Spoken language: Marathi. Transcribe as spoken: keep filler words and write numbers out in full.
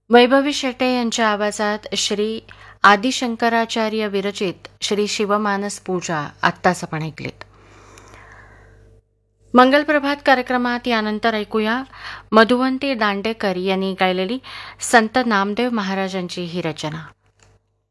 वैभवी शेटे यांच्या आवाजात श्री आदिशंकराचार्य विरचित श्री शिवमानस पूजा आत्ताच आपण ऐकलीत. मंगल प्रभात कार्यक्रमात यानंतर ऐकूया मधुवंती दांडेकर यांनी गायलेली संत नामदेव महाराजांची ही रचना.